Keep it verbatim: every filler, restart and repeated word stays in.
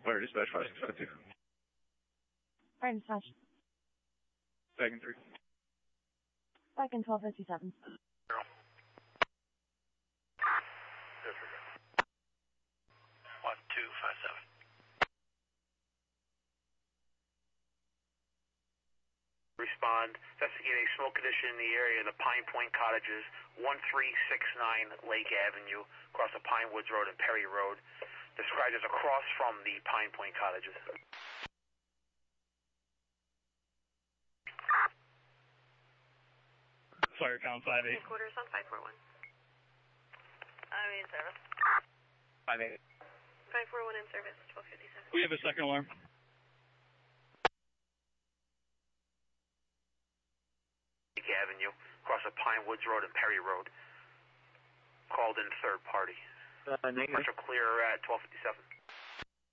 Fire dispatch five six five two. Fire dispatch. Wagon three. Wagon twelve fifty-seven. One two five seven. Respond. Investigate a smoke condition in the area of the Pine Point Cottages, one three six nine Lake Avenue, across the Pine Woods Road and Perry Road, described as across from the Pine Point Cottages. Fire count five eight. Headquarters on five four one. I'm in service. five eight. five four one in service, twelve fifty-seven. We have a second alarm. Lake Avenue, across the Pine Woods Road and Perry Road. Called in third party. Uh, negative. Commercial clear at twelve fifty-seven.